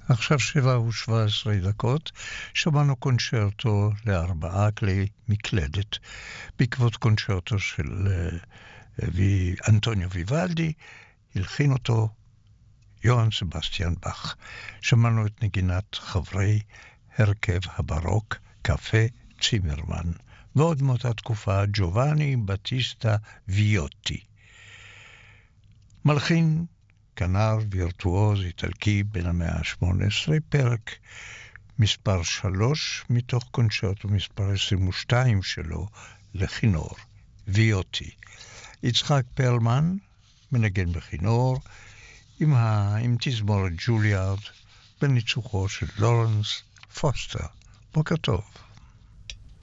עכשיו 7:17, שמענו קונצ'רטו ל4 כלי מקלדת, בעקבות קונצ'רטו של אנטוניו ויוולדי, הלחין אותו יוהאן סבסטיאן באך. שמענו את נגינת חברי הרכב הברוק קפה צימרמן, ועוד מאותה תקופה ג'ובאני בטיסטה ויוטי. מלחין כנר וירטואוז איטלקי בן המאה ה-18, פרק מספר 3 מתוך קונצ'רטו מספר 22 שלו לכינור, ויוטי. יצחק פרלמן מנגן בכינור עם תזמורת ג'וליארד בניצוחו של לורנס פוסטר. בוקר טוב.